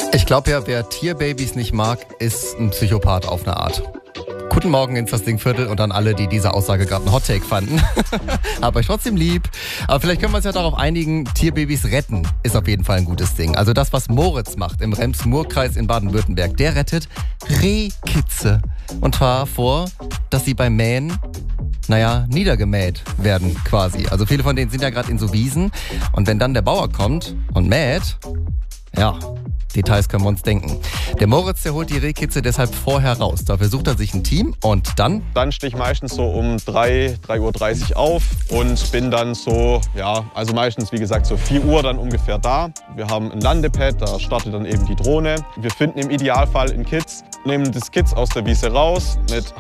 Ich glaube ja, wer Tierbabys nicht mag, ist ein Psychopath auf eine Art. Guten Morgen ins das Dingviertel und an alle, die diese Aussage gerade einen Hottake fanden. Hab euch trotzdem lieb. Aber vielleicht können wir uns ja darauf einigen, Tierbabys retten ist auf jeden Fall ein gutes Ding. Also das, was Moritz macht im Rems-Murr-Kreis in Baden-Württemberg, der rettet Rehkitze. Und zwar vor, dass sie beim Mähen, niedergemäht werden quasi. Also viele von denen sind ja gerade in so Wiesen. Und wenn dann der Bauer kommt und mäht, ja, Details können wir uns denken. Der Moritz, der holt die Rehkitze deshalb vorher raus. Dafür sucht er sich ein Team und dann? Dann stehe ich meistens so um 3:30 Uhr auf und bin dann so, also meistens wie gesagt so 4 Uhr dann ungefähr da. Wir haben ein Landepad, da startet dann eben die Drohne. Wir finden im Idealfall ein Kitz, nehmen das Kitz aus der Wiese raus mit